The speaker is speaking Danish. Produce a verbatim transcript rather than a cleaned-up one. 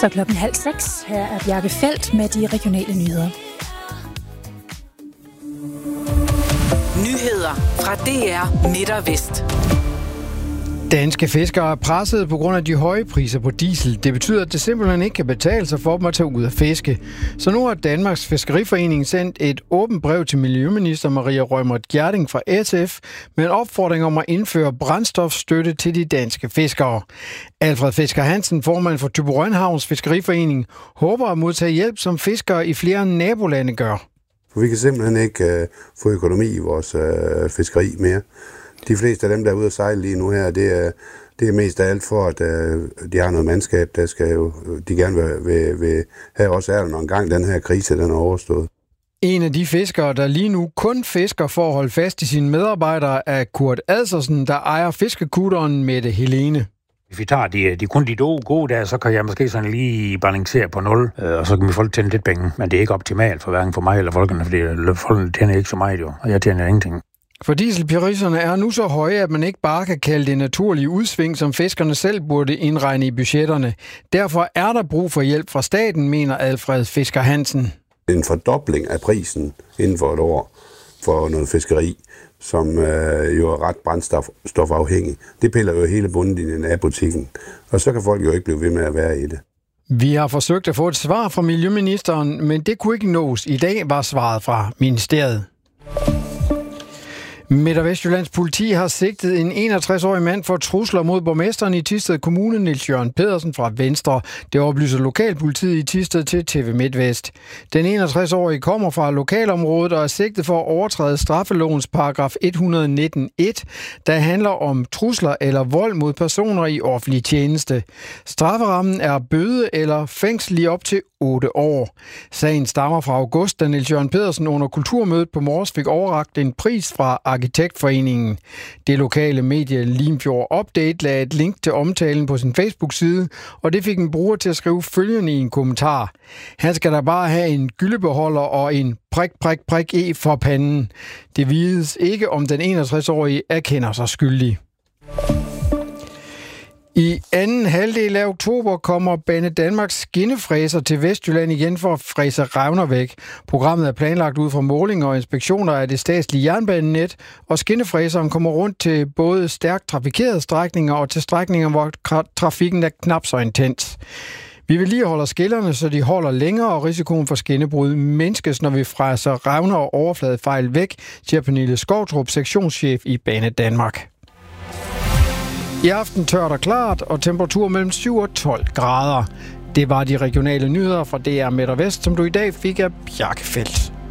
Så klokken halv seks. Her er Bjarke Feldt med de regionale nyheder. Nyheder fra D R Midt og Vest. Danske fiskere er presset på grund af de høje priser på diesel. Det betyder, at det simpelthen ikke kan betale sig for dem at tage ud og fiske. Så nu har Danmarks Fiskeriforening sendt et åbent brev til Miljøminister Maria Reumert Gjerding fra S F med en opfordring om at indføre brændstofstøtte til de danske fiskere. Alfred Fisker Hansen, formand for Thyborøn Havns Fiskeriforening, håber at modtage hjælp, som fiskere i flere nabolande gør. Vi kan simpelthen ikke uh, få økonomi i vores uh, fiskeri mere. De fleste af dem, der er ude at sejle lige nu her, det er, det er mest af alt for, at uh, de har noget mandskab, der skal jo, de gerne vil, vil, vil have også er, når en gang den her krise den er overstået. En af de fiskere, der lige nu kun fisker for at holde fast i sine medarbejdere, er Kurt Adsersen, der ejer fiskekutteren Mette Helene. Hvis vi tager de, de kun de gode dage, så kan jeg måske sådan lige balancere på nul, øh, og så kan vi få tjene lidt penge. Men det er ikke optimalt for hverken for mig eller folkene, fordi folkene tjener ikke så meget jo, og jeg tjener ingenting. For dieselpriserne er nu så høje, at man ikke bare kan kalde det naturlige udsving, som fiskerne selv burde indregne i budgetterne. Derfor er der brug for hjælp fra staten, mener Alfred Fisker Hansen. En fordobling af prisen inden for et år for noget fiskeri, som øh, jo er ret brændstofafhængig. Det piller jo hele bundlinjen af butikken, og så kan folk jo ikke blive ved med at være i det. Vi har forsøgt at få et svar fra Miljøministeren, men det kunne ikke nås. I dag var svaret fra ministeriet. Midt- og Vestjyllands politi har sigtet en enogtres-årig mand for trusler mod borgmesteren i Thisted Kommune, Niels Jørgen Pedersen fra Venstre. Det oplyser lokalpolitiet i Thisted til T V MidtVest. Den enogtres-årige kommer fra lokalområdet og er sigtet for at overtræde straffelovens paragraf et hundrede nitten et, der handler om trusler eller vold mod personer i offentlig tjeneste. Strafferammen er bøde eller fængsel i op til otte år. Sagen stammer fra august, da Niels Jørgen Pedersen under kulturmødet på Mors fik overrakt en pris fra Arkitektforeningen. Det lokale medie Limfjord Update lagde et link til omtalen på sin Facebook-side, og det fik en bruger til at skrive følgende i en kommentar. Han skal da bare have en gyldebeholder og en prik, prik, prik e for panden. Det vides ikke, om den enogtres-årige erkender sig skyldig. I anden halvdel af oktober kommer Banedanmarks skinnefræser til Vestjylland igen for at fræse revner væk. Programmet er planlagt ud fra målinger og inspektioner af det statslige jernbanenet, og skinnefræseren kommer rundt til både stærkt trafikerede strækninger og til strækninger, hvor trafikken er knap så intens. Vi vil lige holde skillerne, så de holder længere, og risikoen for skinnebrud mindskes, når vi fræser revner og overfladefejl væk, siger Pernille Skovtrup, sektionschef i Banedanmark. I aften tørt og klart, og temperatur mellem syv og tolv grader. Det var de regionale nyheder fra D R Midt og Vest, som du i dag fik af Bjarke Feldt.